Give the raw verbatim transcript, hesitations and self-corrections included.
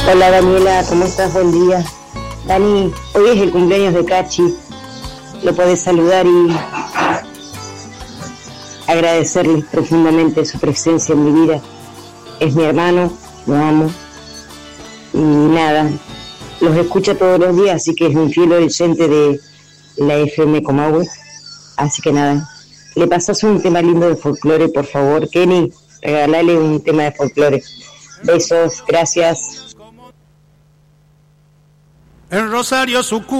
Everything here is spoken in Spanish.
Hola Daniela, ¿cómo estás? Buen día. Dani, hoy es el cumpleaños de Cachi. Lo podés saludar y agradecerle profundamente su presencia en mi vida. Es mi hermano, lo amo. Y nada, los escucha todos los días, así que es un fiel oyente de la F M Comahue. Así que nada, le pasas un tema lindo de folclore, por favor. Kenny, regalale un tema de folclore. Besos, gracias. En Rosario, su